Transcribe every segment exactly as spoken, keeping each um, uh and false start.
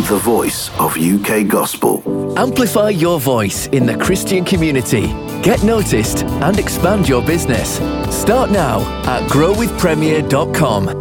the voice of U K gospel. Amplify your voice in the Christian community. Get noticed and expand your business. Start now at grow with premier dot com.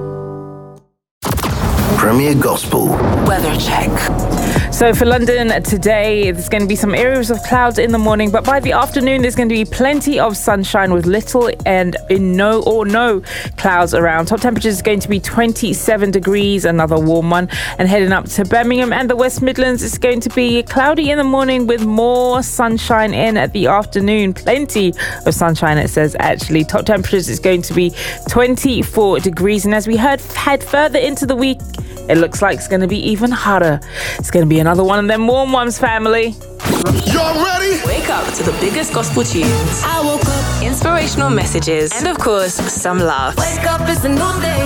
Premier Gospel Weather check. So for London today, there's going to be some areas of clouds in the morning, but by the afternoon, there's going to be plenty of sunshine with little and in no or no clouds around. Top temperature is going to be twenty-seven degrees, another warm one. And heading up to Birmingham and the West Midlands, it's going to be cloudy in the morning with more sunshine in at the afternoon. Plenty of sunshine, it says, actually. Top temperatures is going to be twenty-four degrees. And as we heard, head further into the week, it looks like it's going to be even hotter. It's going to be another one of them warm ones, family. Y'all ready? Wake up to the biggest gospel tunes. I woke up. Inspirational messages. And of course, some laughs. Wake up, it's a new day.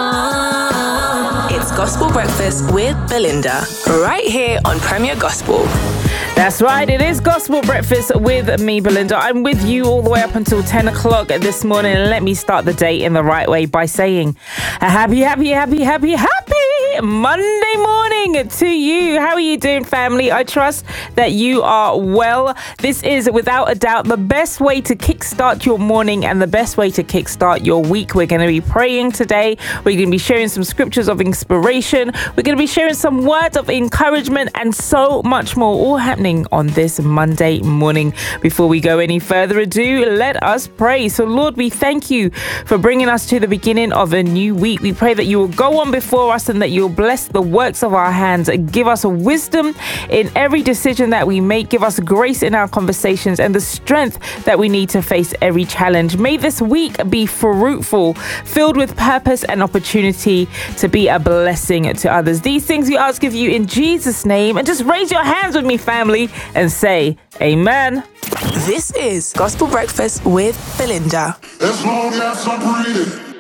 Uh, it's Gospel Breakfast with Belinda. Right here on Premier Gospel. That's right, it is Gospel Breakfast with me, Belinda. I'm with you all the way up until ten o'clock this morning. And let me start the day in the right way by saying a happy, happy, happy, happy, happy Monday morning to you. How are you doing, family? I trust that you are well. This is, without a doubt, the best way to kickstart your morning and the best way to kickstart your week. We're going to be praying today. We're going to be sharing some scriptures of inspiration. We're going to be sharing some words of encouragement and so much more, all happening on this Monday morning. Before we go any further ado, let us pray. So, Lord, we thank you for bringing us to the beginning of a new week. We pray that you will go on before us and that you will bless the works of our hands. Give us wisdom in every decision that we make. Give us grace in our conversations and the strength that we need to face every challenge. May this week be fruitful, filled with purpose and opportunity to be a blessing to others. These things we ask of you in Jesus' name. And just raise your hands with me, family, and say amen. This is Gospel Breakfast with Belinda. As long as I'm breathing.